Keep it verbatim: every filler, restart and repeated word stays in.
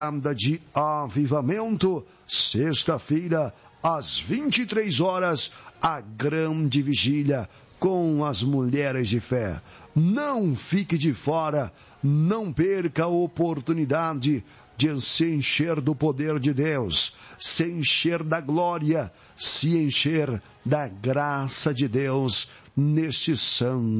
de avivamento, sexta-feira, às vinte e três horas, a grande vigília com as mulheres de fé. Não fique de fora, não perca a oportunidade de se encher do poder de Deus, se encher da glória, se encher da graça de Deus neste santo